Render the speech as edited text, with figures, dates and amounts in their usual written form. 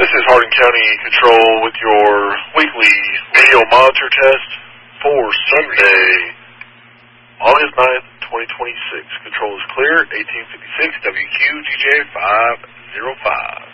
This is Hardin County Control with your weekly radio monitor test for Sunday, August 9th, 2026. Control is clear, 1856 WQGJ 505.